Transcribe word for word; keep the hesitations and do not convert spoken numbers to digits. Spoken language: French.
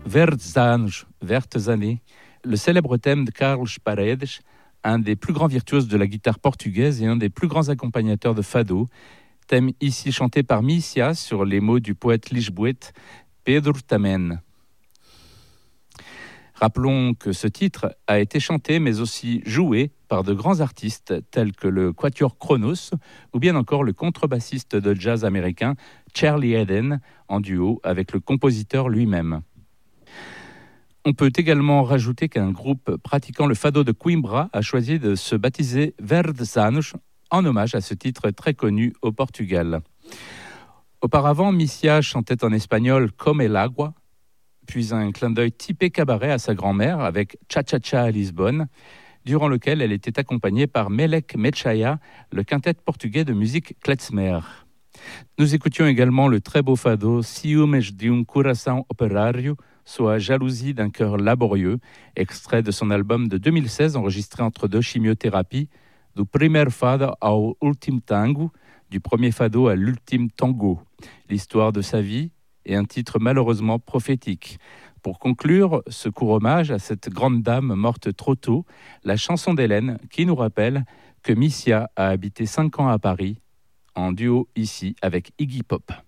Verdes anos, vertes années, le célèbre thème de Carlos Paredes, un des plus grands virtuoses de la guitare portugaise et un des plus grands accompagnateurs de fado, thème ici chanté par Missia sur les mots du poète lisboète Pedro Tamen. Rappelons que ce titre a été chanté mais aussi joué par de grands artistes tels que le Quatuor Kronos ou bien encore le contrebassiste de jazz américain Charlie Haden en duo avec le compositeur lui-même. On peut également rajouter qu'un groupe pratiquant le fado de Coimbra a choisi de se baptiser Verdes Anos en hommage à ce titre très connu au Portugal. Auparavant, Missia chantait en espagnol Comme el agua, puis un clin d'œil typé cabaret à sa grand-mère avec Cha Cha Cha à Lisbonne, durant lequel elle était accompagnée par Melek Mechaya, le quintet portugais de musique klezmer. Nous écoutions également le très beau fado Ciúmes de um coração operário, soit Jalousie d'un cœur laborieux, extrait de son album de deux mille seize enregistré entre deux chimiothérapies, Du primeiro fado ao último tango, du premier fado à l'ultime tango, l'histoire de sa vie et un titre malheureusement prophétique. Pour conclure ce court hommage à cette grande dame morte trop tôt, la chanson d'Hélène qui nous rappelle que Missia a habité cinq ans à Paris, en duo ici avec Iggy Pop.